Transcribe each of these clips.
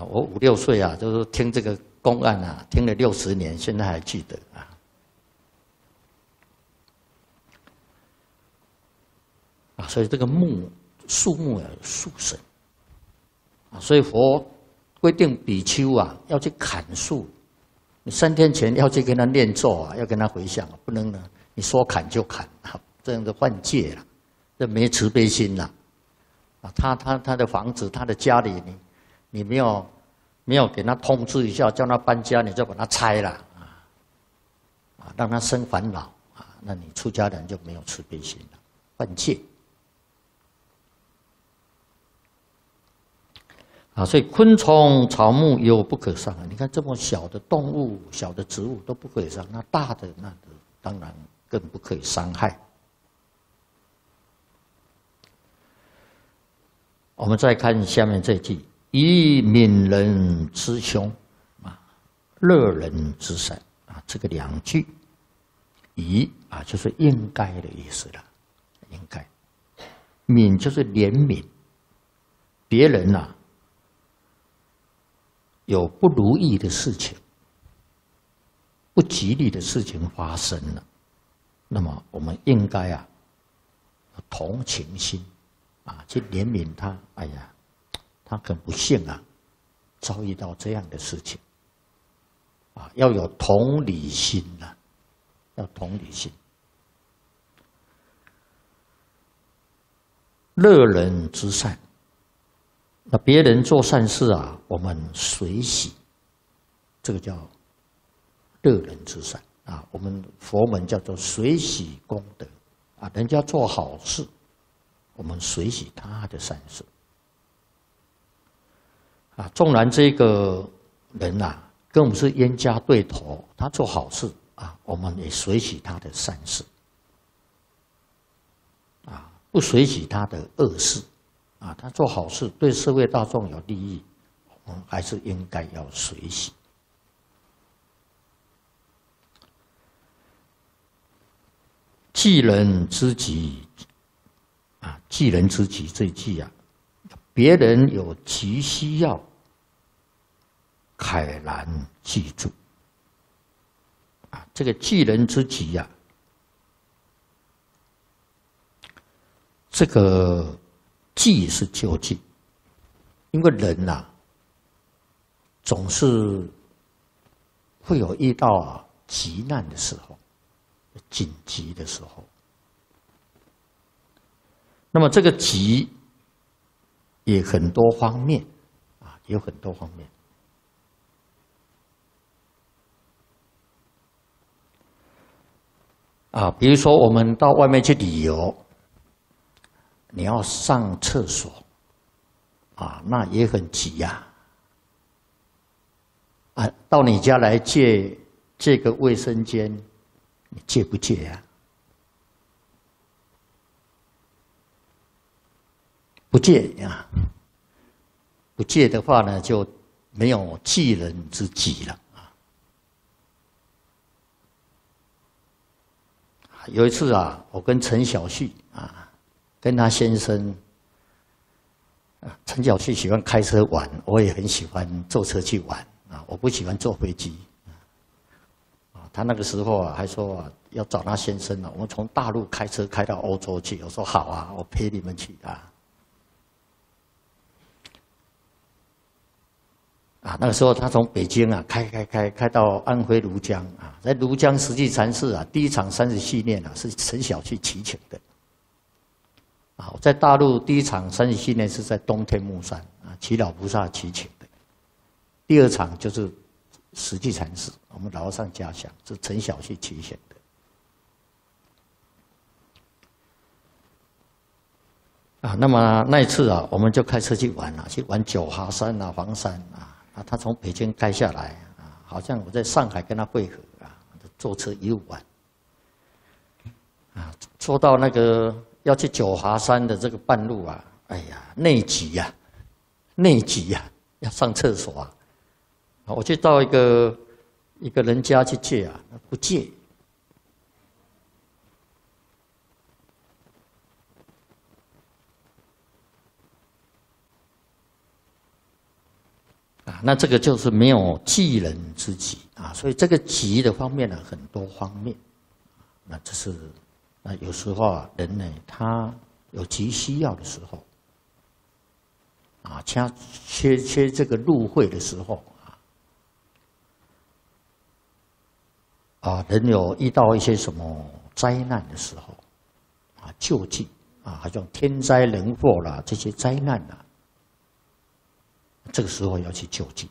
啊，我5、6岁啊，就是听这个公案啊，听了60年，现在还记得啊。啊，所以这个树木啊，树神啊，所以佛规定比丘啊要去砍树，你3天前要去跟他念咒啊，要跟他回向，不能呢，你说砍就砍啊，这样的犯戒了，这没慈悲心了。啊，他的房子，他的家里，你没有给他通知一下，叫他搬家，你就把他拆了啊，让他生烦恼啊，那你出家人就没有慈悲心了，犯戒。啊，所以昆虫、草木有不可伤。你看这么小的动物、小的植物都不可以伤，那大的那当然更不可以伤害。我们再看下面这句：以悯人之凶，啊，乐人之善啊，这个2句，以啊就是应该的意思了，应该。悯就是怜悯别人啊。有不如意的事情、不吉利的事情发生了，那么我们应该啊，有同情心啊，去怜悯他。哎呀，他很不幸啊，遭遇到这样的事情啊，要有同理心啊，要同理心。乐人之善。那别人做善事啊，我们随喜，这个叫乐人之善啊。我们佛门叫做随喜功德啊，人家做好事，我们随喜他的善事啊。纵然这个人呐，跟我们是冤家对头，他做好事啊，我们也随喜他的善事啊，不随喜他的恶事。啊，他做好事对社会大众有利益，我们还是应该要随喜。济人之急啊，济人之急这一句啊，别人有急需要，慨然记住啊，这个济人之急啊，这个。济是救济，因为人呐，总是会有遇到急难的时候、紧急的时候。那么这个急也很多方面啊，有很多方面啊，比如说我们到外面去旅游。你要上厕所，啊，那也很急呀，啊，到你家来借个卫生间，你借不借呀？不借呀，不借的话呢，就没有济人之急了啊。有一次啊，我跟陈小旭啊。跟他先生，陈小旭喜欢开车玩，我也很喜欢坐车去玩啊。我不喜欢坐飞机啊。他那个时候啊，还说啊要找他先生啊，我们从大陆开车开到欧洲去。我说好啊，我陪你们去啊。啊，那个时候他从北京啊开到安徽庐江啊，在庐江实际禅寺啊，第一场30系念啊是陈小旭祈请的。啊，在大陆第一场30系念是在东天木山啊，祈老菩萨祈请的。第2场就是实际禅寺，我们老和尚家乡是陈小旭祈请的。啊，那么那一次啊，我们就开车去玩了，去玩九华山啊、黄山啊。啊，他从北京开下来啊，好像我在上海跟他会合啊，坐车一路玩。啊，坐到那个。要去九华山的这个半路啊，哎呀，内急呀，内急呀，要上厕所啊！我去到一个人家去借啊，不借啊， 那这个就是没有济人之急啊，所以这个急的方面呢，很多方面。那这是有时候人呢，他有急需要的时候缺这个入会的时候人有遇到一些什么灾难的时候救济好像天灾人祸啦这些灾难这个时候要去救济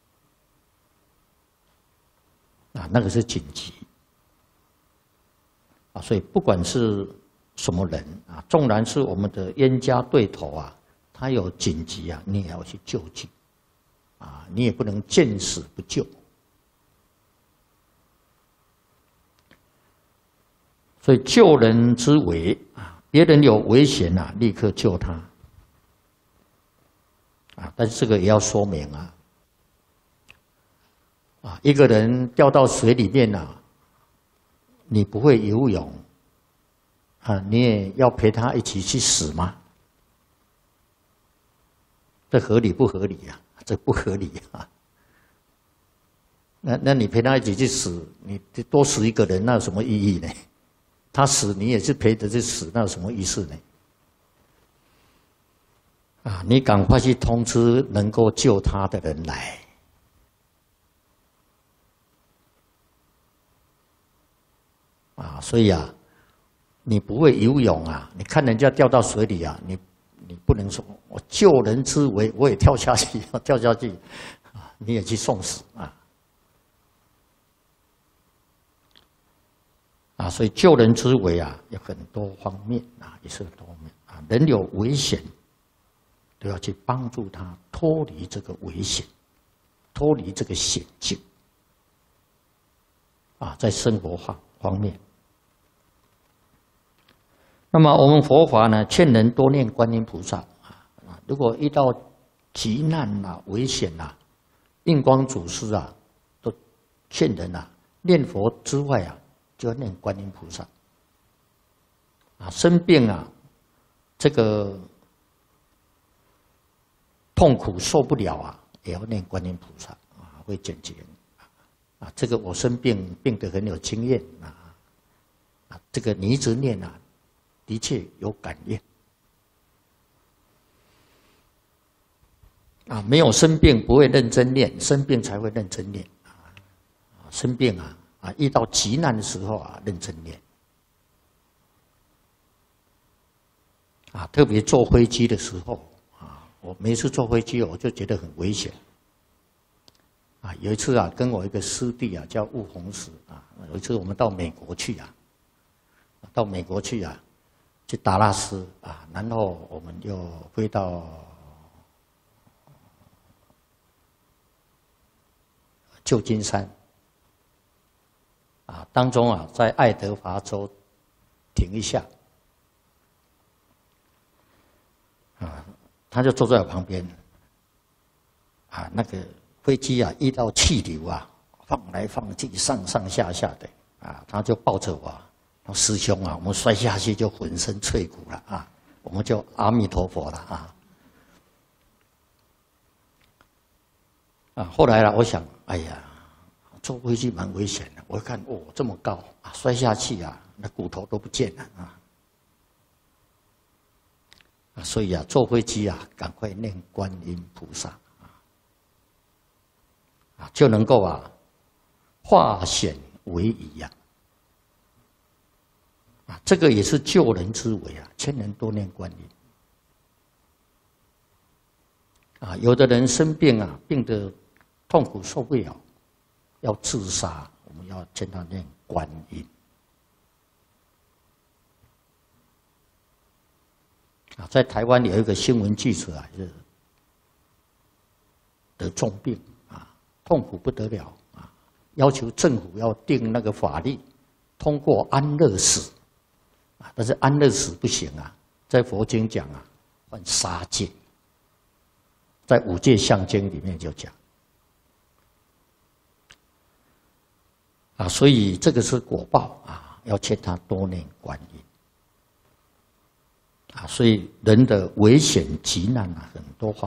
那个是紧急所以不管是什么人纵然是我们的冤家对头他有紧急你也要去救济你也不能见死不救。所以救人之危别人有危险立刻救他但是这个也要说明一个人掉到水里面你不会游泳你也要陪他一起去死吗？这合理不合理这不合理那你陪他一起去死，你多死一个人，那有什么意义呢？他死你也是陪着去死，那有什么意思呢？你赶快去通知能够救他的人来。所以你不会游泳你看人家掉到水里你不能说我救人之危，我也跳下去，跳下去你也去送死所以救人之危有很多方面也是很多方面人有危险，都要去帮助他脱离这个危险，脱离这个险境在生活方面。那么我们佛法呢，劝人多念观音菩萨如果遇到急难危险印光祖师都劝人念佛之外就要念观音菩萨生病这个痛苦受不了也要念观音菩萨会解决这个我生病得很有经验这个你一直念的确有感应没有生病不会认真念，生病才会认真念生病遇到急难的时候认真念特别坐飞机的时候我每次坐飞机我就觉得很危险有一次跟我一个师弟叫悟洪石有一次我们到美国去去达拉斯然后我们又飞到旧金山当中在爱德华州停一下他就坐在我旁边那个飞机遇到气流放来放去上上下下的他就抱着我师兄我们摔下去就浑身脆骨了我们就阿弥陀佛了后来我想哎呀坐飞机蛮危险的，我一看这么高摔下去那骨头都不见了所以坐飞机赶快念观音菩萨就能够化险为夷这个也是救人之危劝人多念观音有的人生病病得痛苦受不了要自杀，我们要劝他念观音在台湾有一个新闻记者是得重病痛苦不得了要求政府要定那个法律通过安乐死但是安乐死不行在佛经讲犯杀戒，在五戒相经里面就讲所以这个是果报要劝他多念观音所以人的危险急难很多方